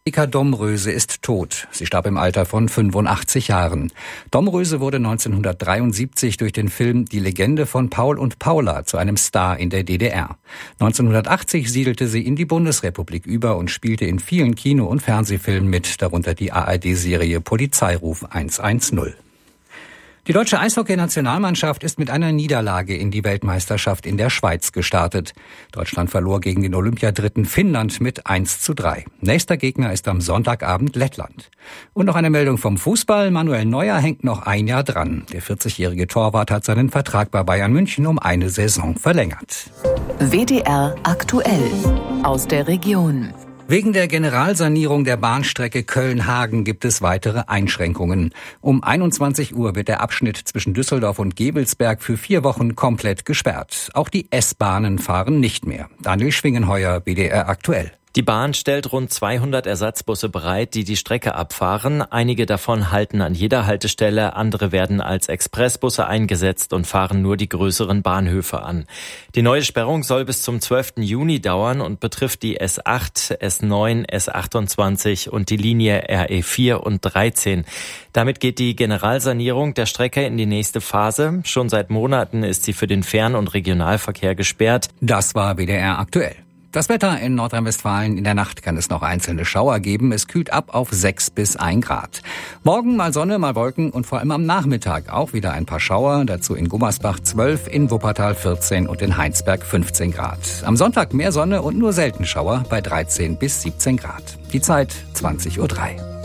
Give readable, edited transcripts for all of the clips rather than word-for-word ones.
Ika Domröse ist tot. Sie starb im Alter von 85 Jahren. Domröse wurde 1973 durch den Film Die Legende von Paul und Paula zu einem Star in der DDR. 1980 siedelte sie in die Bundesrepublik über und spielte in vielen Kino- und Fernsehfilmen mit, darunter die ARD-Serie Polizeiruf 110. Die deutsche Eishockey-Nationalmannschaft ist mit einer Niederlage in die Weltmeisterschaft in der Schweiz gestartet. Deutschland verlor gegen den Olympiadritten Finnland mit 1:3. Nächster Gegner ist am Sonntagabend Lettland. Und noch eine Meldung vom Fußball. Manuel Neuer hängt noch ein Jahr dran. Der 40-jährige Torwart hat seinen Vertrag bei Bayern München um eine Saison verlängert. WDR aktuell aus der Region. Wegen der Generalsanierung der Bahnstrecke Köln-Hagen gibt es weitere Einschränkungen. Um 21 Uhr wird der Abschnitt zwischen Düsseldorf und Gevelsberg für 4 Wochen komplett gesperrt. Auch die S-Bahnen fahren nicht mehr. Daniel Schwingenheuer, WDR aktuell. Die Bahn stellt rund 200 Ersatzbusse bereit, die die Strecke abfahren. Einige davon halten an jeder Haltestelle, andere werden als Expressbusse eingesetzt und fahren nur die größeren Bahnhöfe an. Die neue Sperrung soll bis zum 12. Juni dauern und betrifft die S8, S9, S28 und die Linie RE4 und 13. Damit geht die Generalsanierung der Strecke in die nächste Phase. Schon seit Monaten ist sie für den Fern- und Regionalverkehr gesperrt. Das war WDR aktuell. Das Wetter in Nordrhein-Westfalen: in der Nacht kann es noch einzelne Schauer geben. Es kühlt ab auf 6 bis 1 Grad. Morgen mal Sonne, mal Wolken und vor allem am Nachmittag auch wieder ein paar Schauer. Dazu in Gummersbach 12, in Wuppertal 14 und in Heinsberg 15 Grad. Am Sonntag mehr Sonne und nur selten Schauer bei 13 bis 17 Grad. Die Zeit 20:03 Uhr.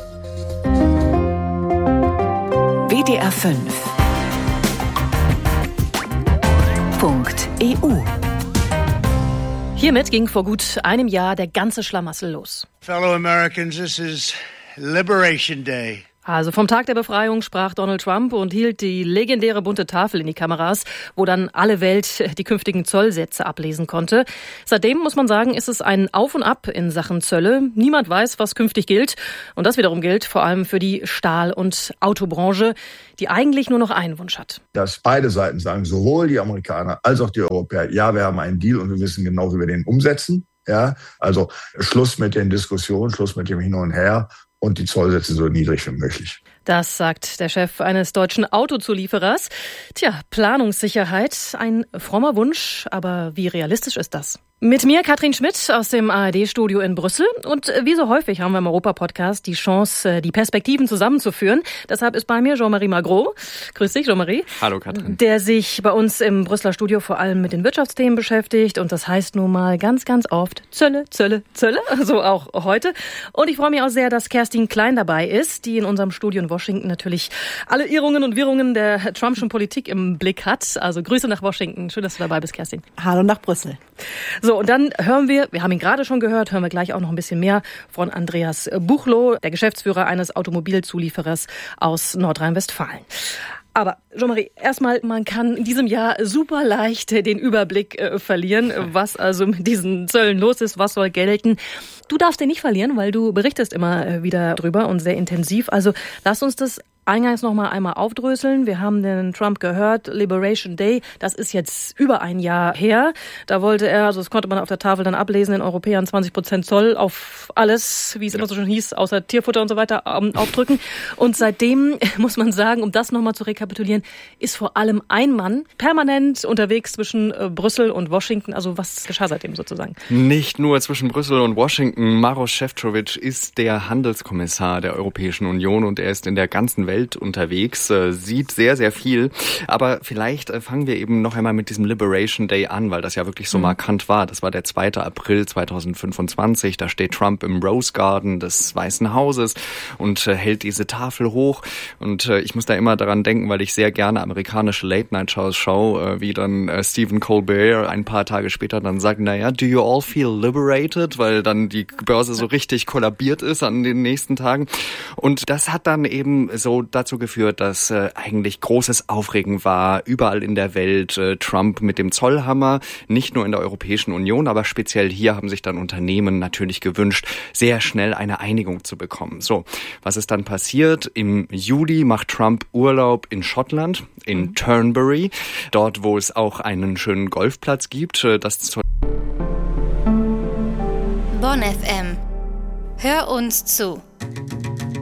WDR 5. .eu. Hiermit ging vor gut einem Jahr der ganze Schlamassel los. Fellow Americans, this is Liberation Day. Also vom Tag der Befreiung sprach Donald Trump und hielt die legendäre bunte Tafel in die Kameras, wo dann alle Welt die künftigen Zollsätze ablesen konnte. Seitdem, muss man sagen, ist es ein Auf und Ab in Sachen Zölle. Niemand weiß, was künftig gilt. Und das wiederum gilt vor allem für die Stahl- und Autobranche, die eigentlich nur noch einen Wunsch hat. Dass beide Seiten sagen, sowohl die Amerikaner als auch die Europäer, ja, wir haben einen Deal und wir wissen genau, wie wir den umsetzen. Ja, also Schluss mit den Diskussionen, Schluss mit dem Hin und Her. Und die Zollsätze so niedrig wie möglich. Das sagt der Chef eines deutschen Autozulieferers. Tja, Planungssicherheit, ein frommer Wunsch, aber wie realistisch ist das? Mit mir Katrin Schmidt aus dem ARD-Studio in Brüssel. Und wie so häufig haben wir im Europa-Podcast die Chance, die Perspektiven zusammenzuführen. Deshalb ist bei mir Jean-Marie Magro. Grüß dich, Jean-Marie. Hallo, Katrin. Der sich bei uns im Brüsseler Studio vor allem mit den Wirtschaftsthemen beschäftigt. Und das heißt nun mal ganz, ganz oft Zölle, Zölle, Zölle. So auch heute. Und ich freue mich auch sehr, dass Kerstin Klein dabei ist, die in unserem Studio in Washington natürlich alle Irrungen und Wirrungen der Trumpschen Politik im Blick hat. Also Grüße nach Washington. Schön, dass du dabei bist, Kerstin. Hallo nach Brüssel. So, und dann hören wir haben ihn gerade schon gehört, hören wir gleich auch noch ein bisschen mehr von Andreas Buchloh, der Geschäftsführer eines Automobilzulieferers aus Nordrhein-Westfalen. Aber Jean-Marie, erstmal, man kann in diesem Jahr super leicht den Überblick verlieren, was also mit diesen Zöllen los ist, was soll gelten. Du darfst den nicht verlieren, weil du berichtest immer wieder drüber und sehr intensiv. Also lass uns das eingangs noch mal einmal aufdröseln. Wir haben den Trump gehört, Liberation Day, das ist jetzt über ein Jahr her. Da wollte er, also das konnte man auf der Tafel dann ablesen, den Europäern 20% Zoll auf alles, wie es immer so schon hieß, außer Tierfutter und so weiter, aufdrücken. Und seitdem, muss man sagen, um das noch mal zu rekapitulieren, ist vor allem ein Mann permanent unterwegs zwischen Brüssel und Washington. Also was geschah seitdem sozusagen? Nicht nur zwischen Brüssel und Washington. Maroš Šefčovič ist der Handelskommissar der Europäischen Union und er ist in der ganzen Welt unterwegs, sieht sehr, sehr viel. Aber vielleicht fangen wir eben noch einmal mit diesem Liberation Day an, weil das ja wirklich so markant war. Das war der 2. April 2025. Da steht Trump im Rose Garden des Weißen Hauses und hält diese Tafel hoch. Und ich muss da immer daran denken, weil ich sehr gerne amerikanische Late-Night-Shows schaue, wie dann Stephen Colbert ein paar Tage später dann sagt, naja, do you all feel liberated? Weil dann die Börse so richtig kollabiert ist an den nächsten Tagen. Und das hat dann eben so dazu geführt, dass eigentlich großes Aufregen war, überall in der Welt. Trump mit dem Zollhammer, nicht nur in der Europäischen Union, aber speziell hier haben sich dann Unternehmen natürlich gewünscht, sehr schnell eine Einigung zu bekommen. So, was ist dann passiert? Im Juli macht Trump Urlaub in Schottland, in Turnberry, dort, wo es auch einen schönen Golfplatz gibt. Bonn FM. Hör uns zu.